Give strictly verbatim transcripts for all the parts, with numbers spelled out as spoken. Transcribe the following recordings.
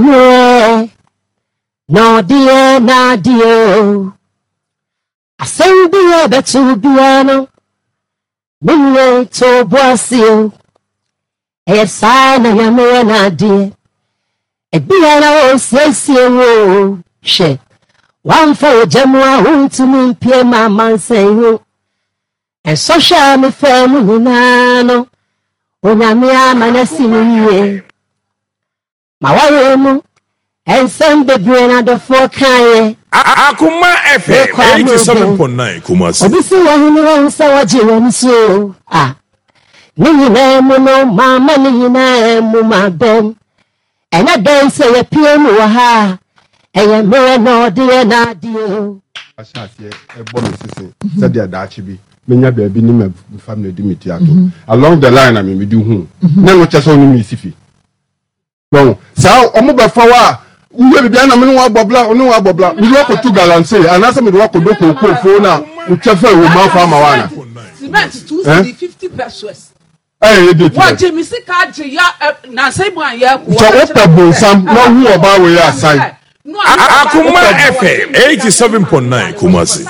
Yeah, no dear, na dear. I send the other to piano. Minye to Brazil. A sign of your man, dear. A piano says you, she. One for Jamua, who to me, Pierre, my man, say you. And so shall me family, Nano. When I'm a man, I see me. My wife, and some baby and the four kind. Akuma F M eighty-seven point nine Kumasi. Obisi wa hini wa sawa jiwa so. Ah. Ni na mu no mama ni na mu ma bem. And again say a P M wa ha. Eye mere no de na de o. Ashase e bo me sisi. Said dia da achi bi. Menya baabi ni me family di meti ato. Along the line I me do hu. Na no chese onu mi sifi. Bon, sa omo be fa wa we be na me no wa bobla, onu wa bobla. We work to galance and asa me work to do ko ko na uchefa we ma fa ma wana. Cement two fifty pesos. Eh, e dey. Wa je mi sika je ya na sai mu an ya ko. So what the bonsam no hu oba we asai. Akuma F M eighty-seven point nine Kumasi.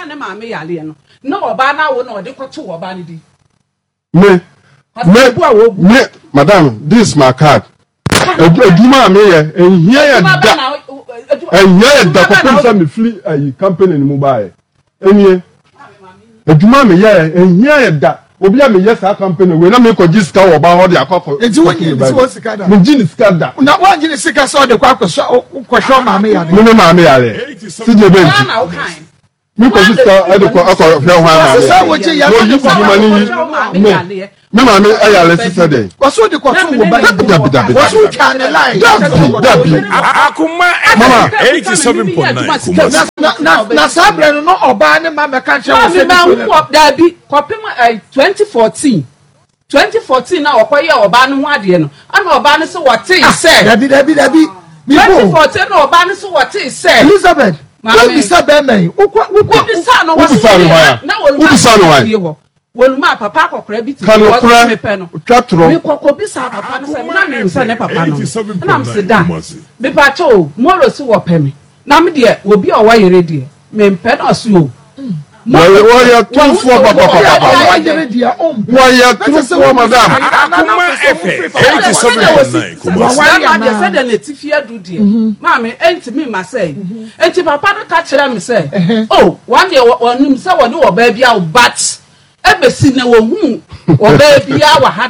No oba na wo na ode kwato oba ni di. Me. Me. Me, madam, this is my card. Eduma me ye, ehia ya da. Ehia ya da ko pesa me free ayi company ni mobile. Enie. Eduma me ye, ehia ya da. Obi a me yes a company we na me ko jiska wo ba ho de akoko. Enti wo yi so sika da. Me jini sika da. Na wo jini sika so de kwa kwaso kwasho ma me ya de. Me no ma me ya le. Si je benti. Na wo kan. Me ko jiska e de ko akọ fe ho ma. So wo je ya de ko mani. Me ma me aya le sisa de. Kwaso de kwaso wo ba. Dabi dabi. Kwaso kan line. Dabi dabi. Akuma F M eighty-seven point nine Kumasi. Na na sabre no oba ne ma me kan che wo se bi. Dabi kopim twenty fourteen. twenty fourteen na okoye oba no ho ade no. Ana oba no so wote say. Dabi dabi dabi. twenty fourteen na oba no so wote say. Elizabeth. What be say be me? Ukwa ukwa be say no was na wo be say no wonu ma papa kokora bi ti wo me pe no twatro me kokko bi sa papa no se na me se ne papa no na me se da me pa cho moro si wo pe me na me de obi o wa yere de me mpe na so o wo ya two four papa papa wa yere de o wo ya two four madam. Akuma F M eighty-seven point nine Kumasi. na de se de letifi adu de ma me enti me ma say enti papa no ka kire me say oh one day wonu se wonu wo ba bia o bat ebesi na wo hu o ba bia wa ha